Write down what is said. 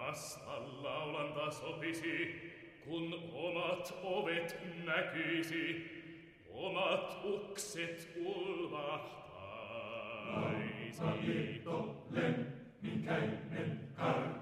Vasta laulanta sopisi, kun omat ovet näkyisi, omat ukset ulvahtaisi. Laulta liitto lemminkäinen kär.